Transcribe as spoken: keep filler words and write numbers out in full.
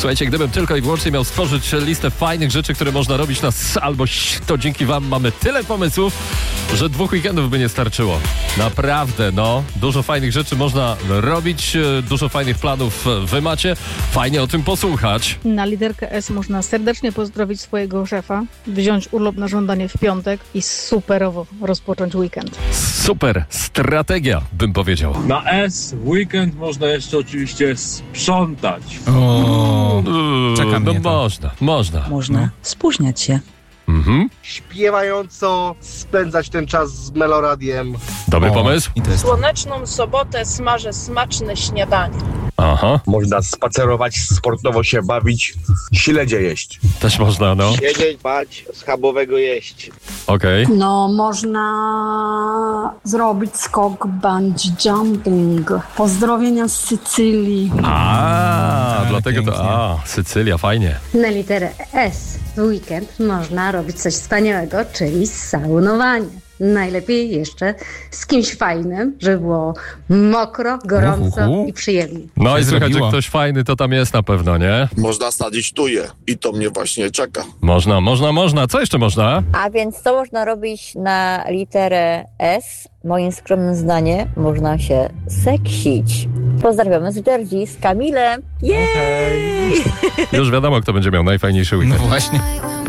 Słuchajcie, gdybym tylko i wyłącznie miał stworzyć listę fajnych rzeczy, które można robić na s- albo ś, to dzięki wam mamy tyle pomysłów, że dwóch weekendów by nie starczyło. Naprawdę, no. Dużo fajnych rzeczy można robić, e, dużo fajnych planów e, wy macie. Fajnie o tym posłuchać. Na literkę S można serdecznie pozdrowić swojego szefa, wziąć urlop na żądanie w piątek i superowo rozpocząć weekend. Super strategia, bym powiedział. Na S w weekend można jeszcze oczywiście sprzątać. O, Uuu, czeka no mnie to. można, można. Można spóźniać się. Mhm. Śpiewająco spędzać ten czas z Meloradiem. Dobry O, pomysł? I to jest... Słoneczną sobotę smażę smaczne śniadanie. Aha, Można spacerować, sportowo się bawić, śledzie jeść. też można, no. Siedzieć, spać, schabowego jeść. Okej. No, można zrobić skok bungee jumping. Pozdrowienia z Sycylii. A, Ale dlatego to... pięknie. A, Sycylia, fajnie. Na literę S w weekend można robić coś wspaniałego, czyli saunowanie. Najlepiej jeszcze z kimś fajnym, żeby było mokro, gorąco Uhu. i przyjemnie. No i Się słychać, że zrobiło. ktoś fajny to tam jest na pewno, nie? Można sadzić tuje i to mnie właśnie czeka. Można, można, można. Co jeszcze można? A więc co można robić na literę S? Moim skromnym zdaniem można się seksić. Pozdrawiamy z Jersey, z Kamilem. Jej! Już wiadomo, kto będzie miał najfajniejszy No weekend. właśnie.